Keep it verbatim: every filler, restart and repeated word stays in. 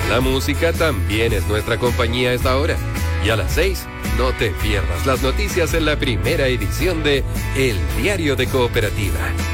La música también es nuestra compañía a esta hora. Y a las seis, no te pierdas las noticias en la primera edición de El Diario de Cooperativa.